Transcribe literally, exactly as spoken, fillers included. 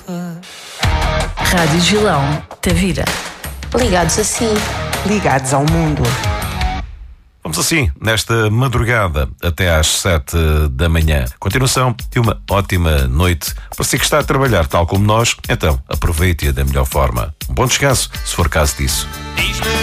Rádio Gilão, Tavira. Ligados a si. Ligados ao mundo. Vamos assim, nesta madrugada até às sete da manhã. Continuação de uma ótima noite. Para si que está a trabalhar tal como nós, então aproveite-a da melhor forma. Um bom descanso, se for caso disso.